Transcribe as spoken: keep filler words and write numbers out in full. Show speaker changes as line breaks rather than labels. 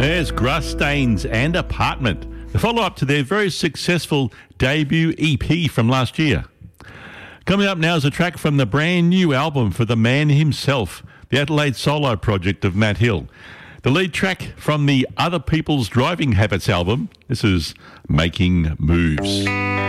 There's Grass Stains and Apartment, the follow-up to their very successful debut E P from last year. Coming up now is a track from the brand new album for the man himself, the Adelaide solo project of Matt Hill. The lead track from the Other People's Driving Habits album. This is Making Moves.